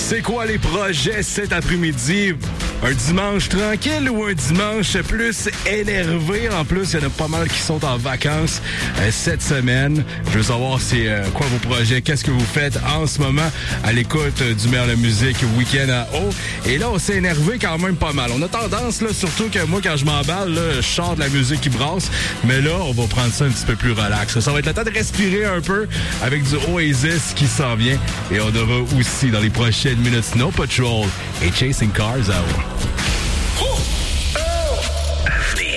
C'est quoi les projets cet après-midi? Un dimanche tranquille ou un dimanche plus énervé? En plus, il y en a pas mal qui sont en vacances cette semaine. Je veux savoir c'est quoi vos projets, qu'est-ce que vous faites en ce moment à l'écoute du meilleur de musique Week-end à eau. Et là, on s'est énervé quand même pas mal. On a tendance, là, surtout que moi, quand je m'emballe, là, je sors de la musique qui brasse. Mais là, on va prendre ça un petit peu plus relax. Ça va être le temps de respirer un peu avec du Oasis qui s'en vient. Et on aura aussi dans les prochaines minutes Snow Patrol et Chasing Cars à eau.